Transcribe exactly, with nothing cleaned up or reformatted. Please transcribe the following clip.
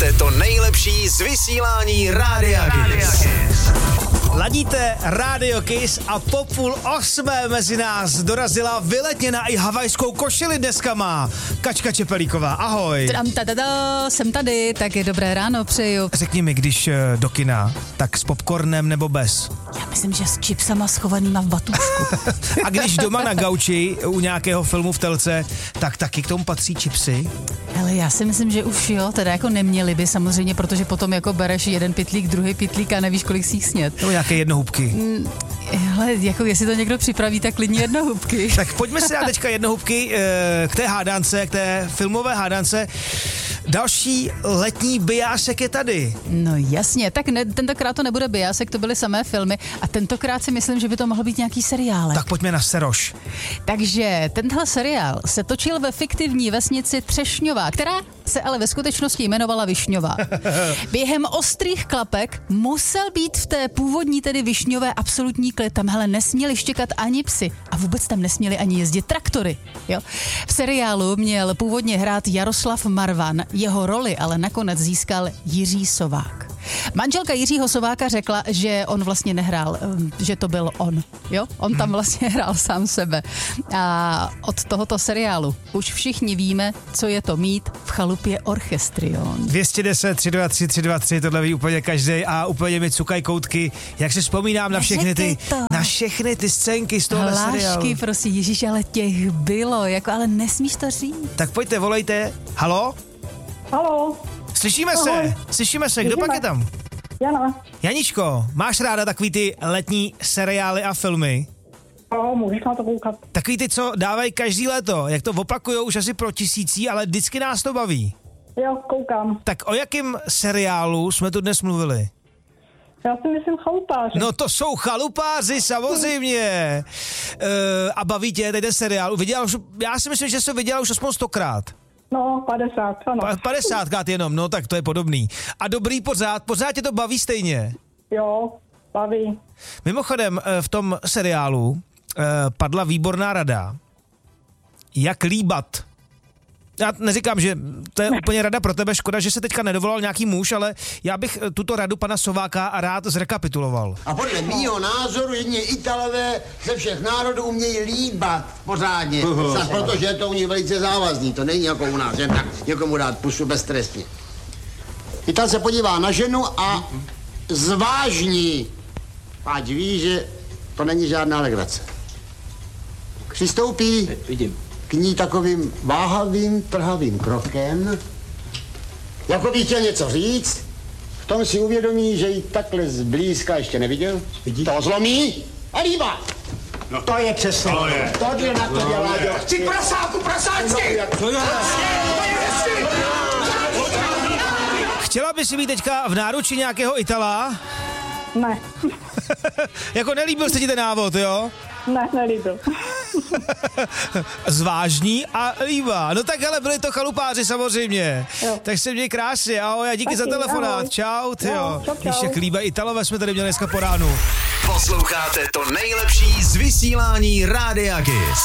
Posloucháte to nejlepší z vysílání Rádia Kiss. Ladíte Radio Kiss a po půl osmé mezi nás dorazila vyletněna i havajskou košili dneska má Kačka Čepelíková. Ahoj. Tadam, tadada, jsem tady, tak je dobré ráno přeju. Řekni mi, když do kina, tak s popcornem nebo bez? Já myslím, že s chipsama schovanýma v batůžku. A když doma na gauči u nějakého filmu v telce, tak taky k tomu patří chipsy? Hele, já si myslím, že už jo, teda jako neměli by samozřejmě, protože potom jako bereš jeden pytlík, druhý pytlík a nevíš, kolik si jich snět. Nebo nějaké jednohubky. Mm, hele, jako jestli to někdo připraví, tak klidně jednohubky. Tak pojďme si dát teďka jednohubky e, k té hádance, k té filmové hádance. Další letní biásek je tady. No jasně, tak ne, tentokrát to nebude biásek, to byly samé filmy a tentokrát si myslím, že by to mohl být nějaký seriál. Tak pojďme na Seroš. Takže tenhle seriál se točil ve fiktivní vesnici Třešňová, která se ale ve skutečnosti jmenovala Višňová. Během ostrých klapek musel být v té původní tedy Višňové absolutní klid. Tam hele nesměli štěkat ani psy a vůbec tam nesměli ani jezdit traktory. Jo? V seriálu měl původně hrát Jaroslav Marvan, jeho roli ale nakonec získal Jiří Sovák. Manželka Jiřího Sováka řekla, že on vlastně nehrál, že to byl on. Jo? On tam vlastně hrál sám sebe. A od tohoto seriálu už všichni víme, co je to mít v chalupě orchestrion. dvě stě deset, tři dva tři, tři dva tři, tohle ví úplně každej a úplně mi cukaj koutky. Jak se vzpomínám na všechny ty, na všechny ty scénky z tohohle seriálu. Hlášky, prosím, Ježíš, ale těch bylo, jako, ale nesmíš to říct. Tak pojďte, volejte. Halo? Halo. Slyšíme Ahoj. se, slyšíme se, kdo Slyšíme. pak je tam? Jana. Janičko, máš ráda takový ty letní seriály a filmy? No, můžeš na to koukat. Takový ty, co dávají každý léto, jak to opakujou už asi pro tisící, ale vždycky nás to baví. Jo, koukám. Tak o jakém seriálu jsme tu dnes mluvili? Já si myslím chalupáři. No to jsou chalupáři, samozřejmě. E, a baví tě ten seriál? Viděl už, já si myslím, že jsi to viděl už aspoň stokrát. No, padesát, ano. Pa, padesátkrát jenom, no tak to je podobný. A dobrý pořád, pořád tě to baví stejně. Jo, baví. Mimochodem, v tom seriálu eh, padla výborná rada, jak líbat. Já neříkám, že to je úplně rada pro tebe, škoda, že se teďka nedovolal nějaký muž, ale já bych tuto radu pana Sováka rád zrekapituloval. A podle mýho názoru jedině Italové ze všech národů umějí líbat pořádně. Snad protože je to u nich velice závazný, to není jako u nás, jen tak někomu dát pusu beztrestně. Ital se podívá na ženu a zvážní, ať ví, že to není žádná legrace. Přistoupí Vidím. k ní takovým váhavým, trhavým krokem, jako by chtěl něco říct, v tom si uvědomí, že ji takhle zblízka ještě neviděl. Vidí? To zlomí a líbá. No. To je přesně. To je. Tohle na to dělá, jo. Chci prasáku, prasáčky! To je. Chtěla by si být teďka v náruči nějakého Itala? Ne. Jako nelíbil se ti ten návod, jo? Ne, nelíbil. Zvážní a líbá. No tak hele, byli to chalupáři samozřejmě. Jo. Tak se měj krásně, ahoj a díky Taky, za telefonát. ahoj. Čau, tyjo. Jo, čau, čau. Víš, jak líbají Italové, jsme tady měli dneska po ránu. Posloucháte to nejlepší z vysílání Rádia Kiss.